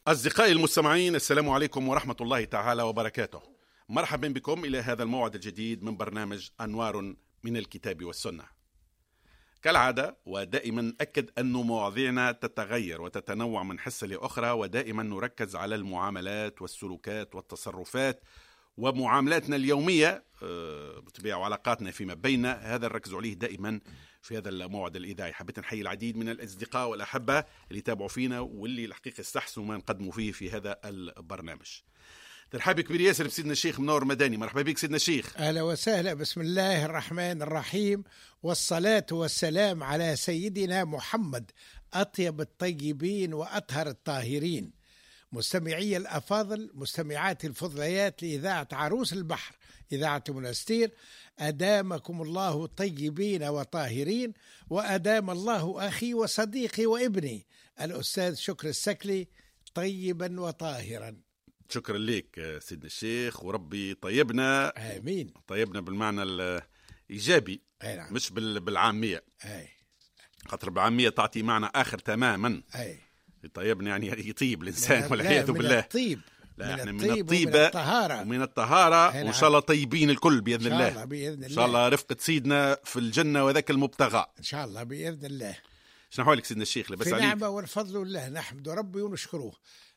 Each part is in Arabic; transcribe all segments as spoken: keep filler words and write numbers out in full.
أصدقائي المستمعين، السلام عليكم ورحمة الله تعالى وبركاته. مرحبا بكم إلى هذا الموعد الجديد من برنامج أنوار من الكتاب والسنة. كالعادة ودائما أكد أن مواضيعنا تتغير وتتنوع من حصة لأخرى، ودائما نركز على المعاملات والسلوكات والتصرفات ومعاملاتنا اليومية بطبيعة وعلاقاتنا فيما بين. هذا نركز عليه دائما في هذا الموعد الإذاعي. حبيت نحيي العديد من الأصدقاء والأحبة اللي تابعوا فينا واللي الحقيقة استحسنوا ما نقدموا فيه في هذا البرنامج. ترحاب كبير ياسر بسيدنا الشيخ منور مداني. مرحبا بك سيدنا الشيخ. أهلا وسهلا. بسم الله الرحمن الرحيم، والصلاة والسلام على سيدنا محمد أطيب الطيبين وأطهر الطاهرين. مستمعي الأفاضل، مستمعات الفضليات لإذاعة عروس البحر، إذاعة منستير، أدامكم الله طيبين وطاهرين، وأدام الله أخي وصديقي وابني الأستاذ شكر السكلي طيبا وطاهرا. شكرا لك سيدنا الشيخ، وربي طيبنا. آمين. طيبنا بالمعنى الإيجابي نعم. مش بالعامية. أي. خاطر بالعامية تعطي معنى آخر تماما. أي. طيبنا يعني يطيب الإنسان والعياذ بالله. الطيب. لا، احنا من, من الطيبة ومن الطهارة ومن الطهارة، وإن شاء الله طيبين الكل بإذن الله. إن شاء الله بإذن الله. إن شاء الله رفقة سيدنا في الجنة وذاك المبتغى إن شاء الله بإذن الله. شنو حوالك سيدنا الشيخ؟ لبس في عليك. نعمة والفضل لله، نحمد ربي ونشكروه.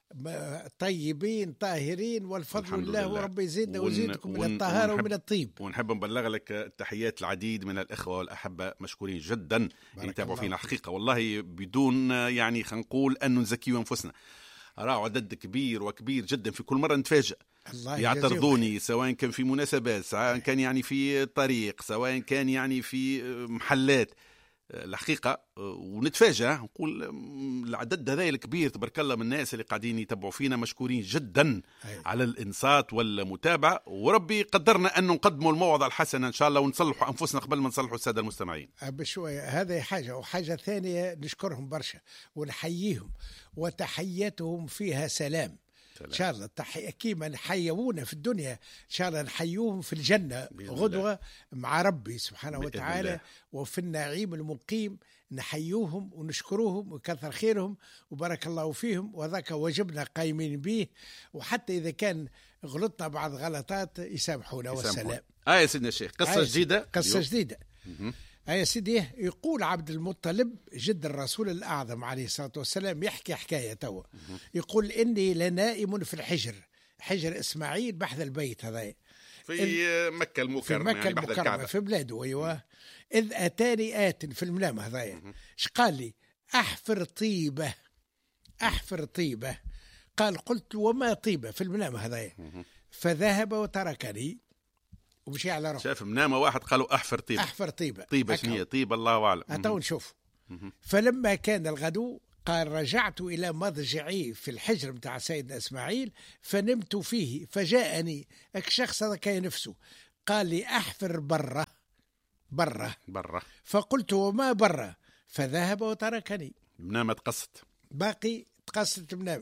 طيبين طاهرين والفضل لله، وربي يزيدنا ويزيدكم من الطهارة ومن الطيب. ونحب نبلغ لك التحيات العديد من الإخوة والأحبة، مشكورين جدا يتابعوا فينا حقيقة والله، بدون يعني خلينا نقول أن نزكي أنفسنا. راعوا عدد كبير وكبير جدا، في كل مرة نتفاجأ يعترضوني، سواء كان في مناسبات، سواء كان يعني في طريق، سواء كان يعني في محلات الحقيقة، ونتفاجأ نقول العدد هذا الكبير تبارك الله من الناس اللي قاعدين يتابعوا فينا، مشكورين جدا أي. على الإنصات والمتابعة، وربي قدرنا أن نقدموا الموعظة الحسنة إن شاء الله، ونصلحوا أنفسنا قبل ما نصلحوا السادة المستمعين بشوية. هذا حاجة، وحاجة ثانية نشكرهم برشا ونحييهم، وتحياتهم فيها سلام. إن شاء الله تحي... كيما نحيونا في الدنيا إن شاء الله نحيوهم في الجنة غدوة مع ربي سبحانه وتعالى الله. وفي النعيم المقيم نحيوهم ونشكروهم وكثر خيرهم وبارك الله فيهم، وذاك واجبنا قايمين به، وحتى إذا كان غلطنا بعض غلطات يسامحونا والسلام. آه يا سيدنا الشيخ، قصة جديدة. قصة جديدة. يا سيدي، يقول عبد المطلب جد الرسول الأعظم عليه الصلاة والسلام يحكي حكاية توا، يقول إني لنائم في الحجر، حجر إسماعيل بحذا البيت هذا في مكة المكرمة، في مكة يعني المكرمة في بلاده. أيوة. إذ أتاني آت في المنام هذا، إيش قال لي؟ أحفر طيبة، أحفر طيبة. قال قلت وما طيبة في المنام هذا؟ فذهب وتركني ومشي على روحه. شاف منامة واحد قالوا أحفر طيبة. أحفر طيبة. طيبة شنية؟ طيبة الله أعلم. أتوا نشوف. فلما كان الغدو قال رجعت إلى مضجعي في الحجر متاع سيدنا إسماعيل فنمت فيه، فجاءني الشخص هذا كان نفسه قال لي أحفر برة برة برة. فقلت وما برة؟ فذهب وتركني. منامة تقصت، باقي تقصت منام.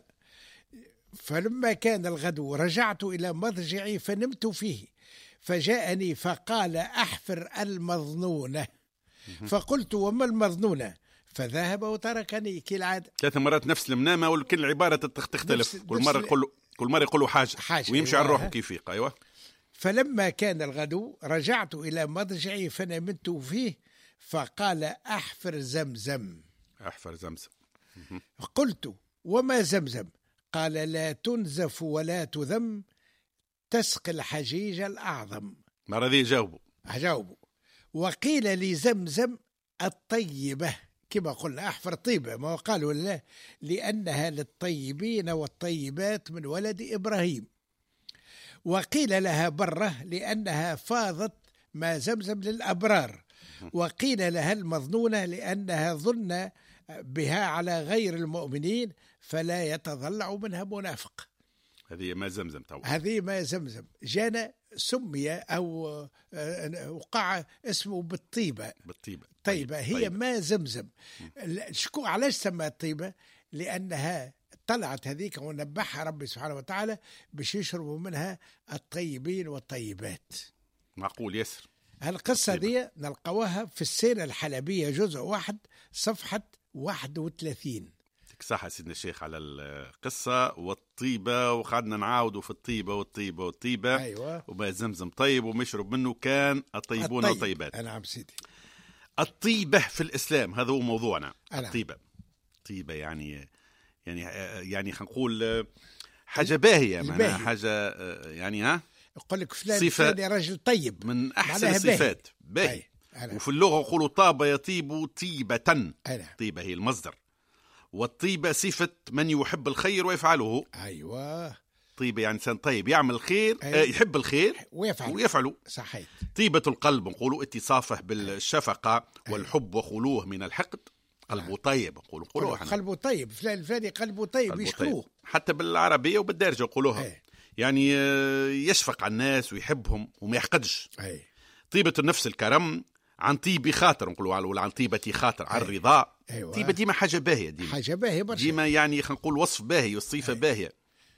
فلما كان الغدو رجعت إلى مضجعي فنمت فيه، فجاءني فقال أحفر المظنونة. فقلت وما المظنونة؟ فذهب وتركني. كالعادة ثلاث مرات نفس المنامة، ولكن العبارة تختلف. كل مرة يقول كل مرة يقولوا حاجة, حاجة ويمشي على روحه كيف يفيق. أيوة. فلما كان الغدو رجعت إلى مضجعي فنمت فيه، فقال أحفر زمزم. أحفر زمزم. قلت وما زمزم؟ قال لا تنزف ولا تذم، تسقي الحجيج الأعظم. مرة ذي جاوبوا أجاوبوا. وقيل لي زمزم الطيبة، كما قلنا أحفر طيبة، ما قالوا لا، لأنها للطيبين والطيبات من ولد إبراهيم. وقيل لها برة لأنها فاضت ما زمزم للأبرار. وقيل لها المظنونة لأنها ظن بها على غير المؤمنين فلا يتضلع منها منافق. هذه ما زمزم تو. هذه ما زمزم. جانا سمي أو وقع اسمه بالطيبة. بالطيبة. طيبة. هي طيبة. ما زمزم. شكو علاش سمى الطيبة؟ لأنها طلعت هذيك ونبحها ربي سبحانه وتعالى باش يشربوا منها الطيبين والطيبات. معقول يسر. هالقصة دي نلقوها في السيرة الحلبية جزء واحد صفحة واحد وثلاثين. صحة سيدنا الشيخ على القصة والطيبة، وقعدنا نعاودوا في الطيبة والطيبة والطيبة. أيوة. وما زمزم طيب ومشرب منه كان الطيبون الطيب. والطيبات. نعم سيدي. الطيبة في الإسلام هذا هو موضوعنا. أنا. الطيبة طيبة يعني يعني يعني خلينا نقول حاجة باهية، معناها حاجة يعني ها يقول لك فلان صفة فلان رجل طيب، من أحسن الصفات. باهي. وفي اللغة يقولوا طاب يطيب طيبة. أنا. طيبة هي المصدر، والطيبة صفة من يحب الخير ويفعله. أيوة. طيبة يعني إنسان طيب يعمل الخير. أيوة. يحب الخير ويفعل. ويفعله. صحيح. طيبة القلب نقولوا اتصافه بالشفقة والحب وخلوه من الحقد. قلبه طيب نقولوا قولوه قلبه طيب، فلان الفلاني قلبه طيب يشكروه. طيب. حتى بالعربية وبالدارجة يقولوها. أي. يعني يشفق على الناس ويحبهم وما يحقدش. أي. طيبة النفس الكرم، عن طيب خاطر نقولوا، ولا عن طيبة خاطر، عن الرضا. أيوة. طيبة ديما حاجة باهية، ديما حاجة باهية برشا، ديما يعني خلينا نقول وصف باهي والصفة باهية.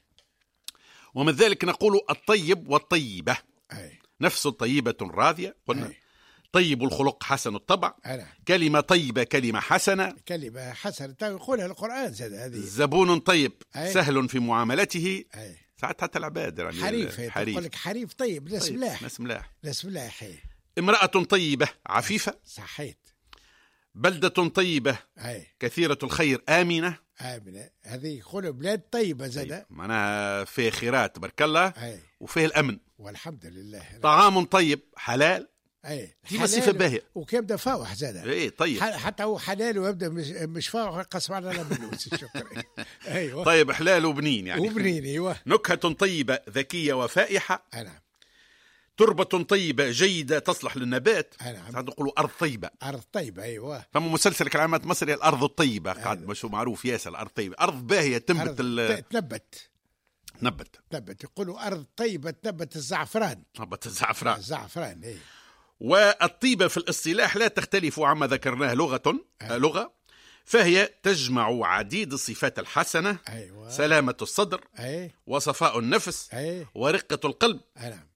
ومن ذلك نقول الطيب والطيبة. أي. نفس طيبة راضية قلنا. أي. طيب الخلق حسن الطبع. أنا. كلمة طيبة كلمة حسنة. كلمة حسنة يقولها القرآن زاد هذه. زبون طيب. أي. سهل في معاملته. أي. ساعات حتى العباد يعني حريف. حريف يقول لك حريف طيب، ناس طيب. ملاح. ناس ملاح. ناس ملاح. امرأة طيبة عفيفة. صحيت. بلدة طيبة. أي. كثيرة الخير آمنة. آمنة هذه يقولوا بلاد طيبة زادة. طيب. معناها فيه خيرات بارك الله. أي. وفيه الأمن والحمد لله. طعام طيب حلال. اي ديما صفه باهيه وكيبدا فاوح زاد. اي طيب حتى هو حلال ويبدا مش, مش فاوح يقسم على الفلوس. شكرا. ايوه طيب حلال وبنين يعني. وبنين ايوه. نكهه طيبه ذكيه وفائحه. نعم. تربه طيبه جيده تصلح للنبات. نعم. ساعات نقولوا ارض طيبه. ارض طيبه ايوه. فما مسلسل كلمات مصري الارض الطيبه قاعد مش معروف ياسر. الارض طيبه ارض باهيه تنبت ال... تنبت نبت نبت يقولوا أرض طيبة تنبت الزعفران. نبت الزعفران. الزعفران إيه. والطيبة في الاصطلاح لا تختلف عما ذكرناه لغة أه. لغة فهي تجمع عديد الصفات الحسنة. أيوة. سلامة الصدر. أيه. وصفاء النفس. أيه. ورقة القلب. نعم.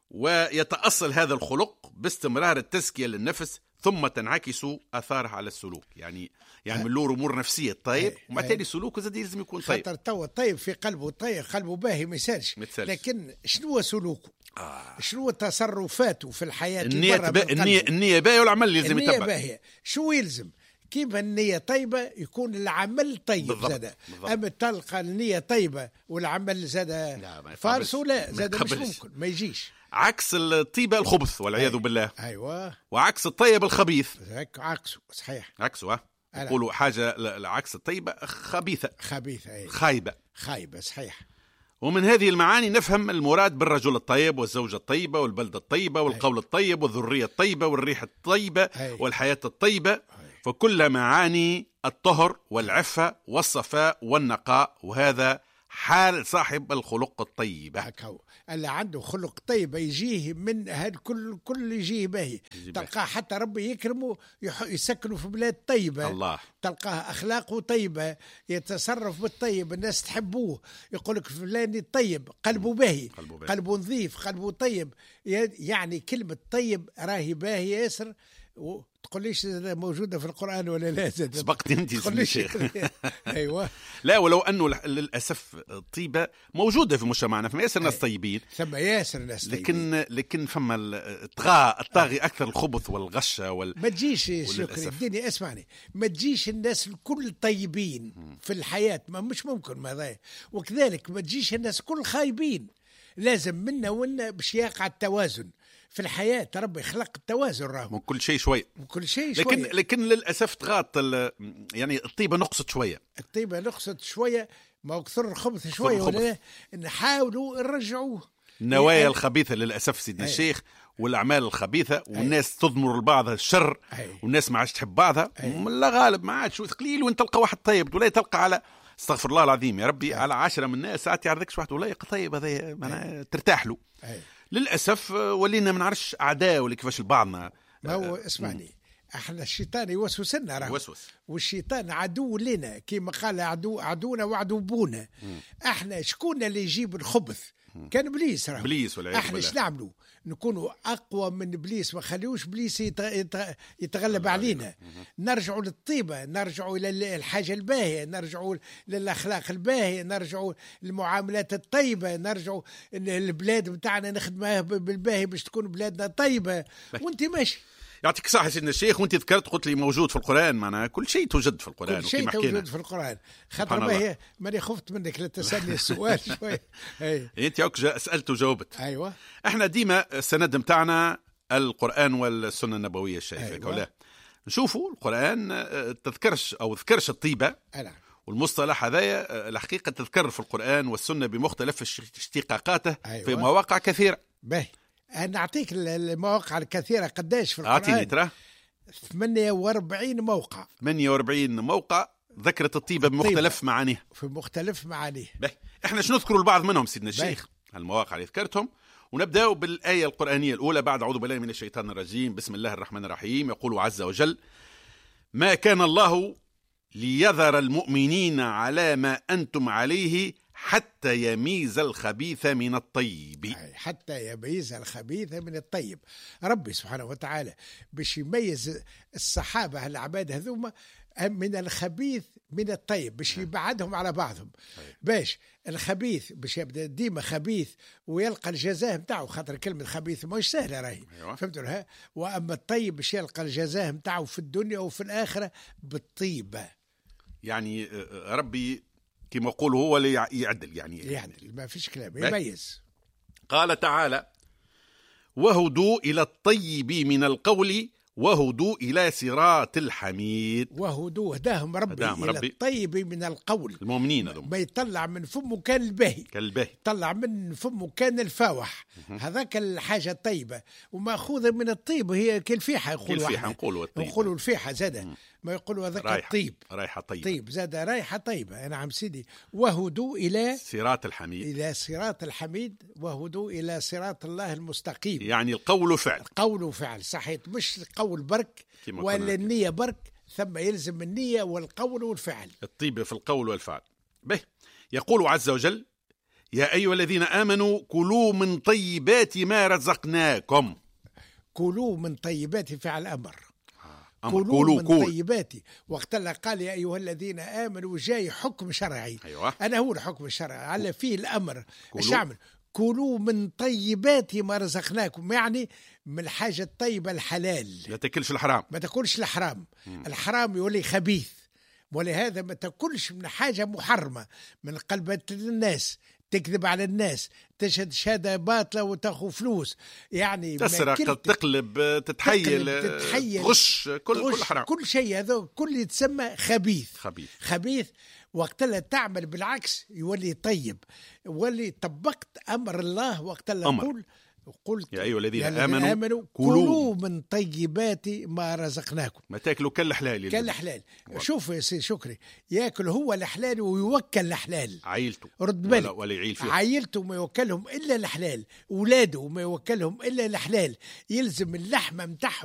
ويتأصل هذا الخلق باستمرار التزكية للنفس ثم تنعكس آثارها على السلوك. يعني يعني من له أمور نفسية طيب ومع تالي السلوك زاد لازم يكون طيب. خاطر توا طيب في قلبه طيب قلبه باهي ما يسالش، لكن شنو هو سلوكه؟ آه. شنو تصرفاته في الحياة؟ النية با... النية النية باهية والعمل لازم يتبع. النية باهية شو يلزم؟ كيف النية طيبة يكون العمل طيب زاد. أما تلقى النية طيبة والعمل زاد فارس ولا زاد مش ممكن ما يجيش. عكس الطيبة الخبث والعياذ بالله. أيوة. وعكس الطيب الخبيث. عكسه صحيح. عكسه يقولوا حاجة عكس الطيبة خبيثة. خبيثة أيه. خايبة. خايبة صحيح. ومن هذه المعاني نفهم المراد بالرجل الطيب والزوجة الطيبة والبلدة الطيبة والقول أيه. الطيب والذرية الطيبة والريح الطيبة أيه. والحياة الطيبة أيه. فكل معاني الطهر والعفة والصفاء والنقاء، وهذا حال صاحب الخلق الطيب. اللي عنده خلق طيب يجيه من هذا كل كل يجيه باهي. تلقاه حتى ربي يكرمه يسكنه في بلاد طيبة. الله. تلقاه أخلاقه طيبة يتصرف بالطيب الناس تحبوه. يقول لك فلان طيب قلبه باهي قلبه, باهي. قلبه نظيف قلبه طيب. يعني كلمة طيب راهي باهي ياسر. تقول ليش موجودة في القرآن ولا لا؟ سبقت انت يا شيخ. ايوه. لا ولو انه للاسف الطيبة موجودة في مجتمعنا، فما ياسر ناس طيبين، ثم ياسر ناس طيبين، لكن لكن فما الطغاء الطاغي اكثر الخبث والغشة وال... ما تجيش شكري اديني اسمعني، ما تجيش الناس الكل طيبين في الحياة، ما مش ممكن ما. وكذلك ما تجيش الناس كل خايبين. لازم منا ونا باش يقع التوازن في الحياة. ربي خلق التوازن راهو من كل شيء شوي، من كل شيء شوية. لكن لكن للأسف تغاط يعني الطيبة نقصت شوية. الطيبة نقصت شوية، ما كثر الخبث شوية ولا نحاولوا نرجعوه. النوايا يعني الخبيثة للأسف سيدنا أيه. الشيخ، والأعمال الخبيثة والناس أيه. تضمر البعض الشر أيه. والناس ما عادش تحب بعضها أيه. لا غالب ما عادش قليل، وانت تلقى واحد طيب ولا تلقى على استغفر الله العظيم يا ربي أيه. على عشرة من الناس ساعات يعرضكش واحد ولا طيب هذا أيه. ترتاح له أيه. للأسف ولينا ما نعرفش أعداء ولا كيفاش البعضنا. ما هو اسمعني م. احنا الشيطان يوسوس لنا راه، يوسوس، والشيطان عدو لنا كما قال عدو عدونا وعدو بونا. م. احنا شكون اللي يجيب الخبث؟ كان ابليس راه ابليس والعياذ احنا بالله. ايش نعملوا؟ نكونوا اقوى من ابليس، ما خليوش ابليس يت- يت- يتغلب علينا. نرجعوا للطيبه، نرجعوا الى الحاجه الباهيه، نرجعوا للاخلاق الباهيه، نرجعوا للمعاملات الطيبه، نرجعوا البلاد بتاعنا نخدمها بالباهي باش تكون بلادنا طيبه. وانت ماشي يعطيك الصحة سيدنا الشيخ. وانت ذكرت قلت لي موجود في القرآن، معناها كل شيء توجد في القرآن كل شيء وكما حكينا. موجود في القرآن. خاطر سبحان ما الله. هي ماني خفت منك لتسألني السؤال شوي. أي. انت هاك جا- سألت وجاوبت. ايوه احنا ديما السند متاعنا القرآن والسنة النبوية الشريفة. أيوة. أيوة. نشوفوا القرآن آه، تذكرش أو ذكرش الطيبة، أنا والمصطلح هذايا آه، الحقيقة تذكر في القرآن والسنة بمختلف اشت- اشتقاقاته أيوة. في مواقع كثيرة. باهي. نعطيك المواقع الكثيرة قداش في أعطيني القرآن. ترى ثمانية وأربعين موقع ثمانية وأربعين موقع ذكرت الطيبة بمختلف معانيها. في مختلف معانيه. باهي. احنا شنو نذكروا البعض منهم سيدنا باهي. الشيخ، المواقع اللي ذكرتهم، ونبدأ بالآية القرآنية الأولى بعد أعوذ بالله من الشيطان الرجيم. بسم الله الرحمن الرحيم. يقول عز وجل: ما كان الله ليذر المؤمنين على ما أنتم عليه حتى يميز الخبيث من الطيب. أي، حتى يميز الخبيث من الطيب. ربي سبحانه وتعالى باش يميز الصحابة العباد هذوما من الخبيث من الطيب، باش يبعدهم على بعضهم. باش الخبيث باش يبدا ديما خبيث ويلقى الجزاء نتاعو، خاطر كلمة خبيث مش سهلة راهي. أيوة. فهمتوا لها؟ وأما الطيب باش يلقى الجزاء نتاعو في الدنيا وفي الآخرة بالطيبة. يعني آه، ربي كما يقول هو اللي يع- يعدل يعني, يعني ما فيش كلام، باهي. يميز. قال تعالى: وهدوا إلى الطيب من القول وهدوا إلى صراط الحميد. وهدوه هداهم ربي هداهم إلى ربي. الطيب من القول. المؤمنين هذوما ما يطلع من فمه كان الباهي، كالباهي. طلع من فمه كان الفاوح. هذاك الحاجة الطيبة ومأخوذة من الطيب، هي كالفيحة يقولوا كالفيحة احنا. نقولوا الطيب. نقولوا الفيحة زادة، ما يقولوا هذاك رايحة الطيب. رايحة طيب. طيب زاد رايحة طيبة. نعم سيدي. وهدوا إلى صراط الحميد، إلى صراط الحميد، وهدوا إلى صراط الله المستقيم. يعني القول فعل. قول وفعل صحيح، مش قول برك كما ولا قلنا. النية برك، ثم يلزم النية والقول والفعل. الطيب في القول والفعل. به يقول عز وجل: يا أيها الذين آمنوا كلوا من طيبات ما رزقناكم. كلوا من طيبات فعل أمر. أمر. كلوا كلوا من كول. طيباتي. وقت اللي قال يا أيها الذين آمنوا جاي حكم شرعي. أيوة. أنا هو الحكم الشرعي على فيه الأمر. كلوا. ايش أعمل؟ كلوا من طيبات ما رزقناكم، يعني من الحاجة الطيبة الحلال. لا تاكلش الحرام. ما تاكلش الحرام. الحرام يولي خبيث، ولهذا ما تاكلش من حاجة محرمة، من قلبة الناس، تكذب على الناس، تشهد شهادة باطلة وتاخذ فلوس، يعني ما تسرق، كلت- تقلب، تتحيل، تقلب، تتحيل، تغش، كل تغش، كل حرام. كل شيء هذا كل يتسمى خبيث. خبيث. خبيث. وقت لا تعمل بالعكس يولي طيب، يولي طبقت أمر الله. وقت لا أمر. قول قلت يا أيها الذين يا آمنوا آمنوا كلوا. كلوا من طيبات ما رزقناكم. ما تاكلوا كالحلال. كالحلال. شوف يا سي شكري، ياكل هو الحلال ويوكل الحلال. عيلته رد ولا, بالك، ولا يعيل فيه. عائلته ما يوكلهم الا الحلال، اولاده ما يوكلهم الا الحلال. يلزم اللحمه متاعهم